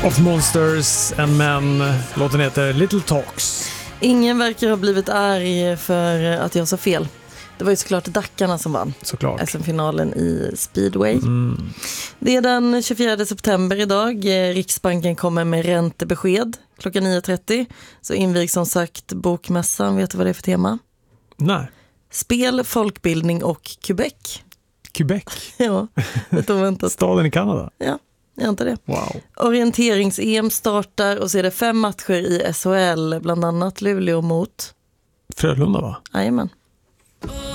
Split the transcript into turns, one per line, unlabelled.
Of Monsters and Men. Låten heter Little Talks.
Ingen verkar ha blivit arg för att jag sa fel. Det var ju såklart Dackarna som vann.
Såklart.
SM-finalen i Speedway. Det är den 24 september idag. Riksbanken kommer med räntebesked klockan 9.30. Så invigs som sagt bokmässan. Vet du vad det är för tema?
Nej.
Spel, folkbildning och Quebec.
Quebec?
Ja, det var väntat.
Staden i Kanada?
Ja, jag antar det.
Wow.
Orienterings-EM startar och så är det 5 matcher i SHL. Bland annat Luleå mot
Frölunda, va?
Jajamän.